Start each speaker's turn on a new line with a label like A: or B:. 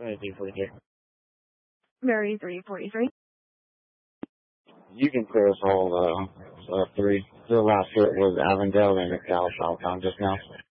A: 343.
B: Mary 343.
A: You can clear us all 3. The last hit was Avondale and McDowell Southbound just now.